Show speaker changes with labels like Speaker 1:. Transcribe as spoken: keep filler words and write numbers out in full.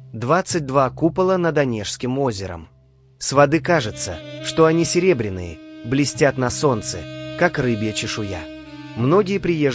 Speaker 1: двадцать два купола над Онежским озером. С воды кажется, что они серебряные, блестят на солнце, как рыбья чешуя. Многие приезжие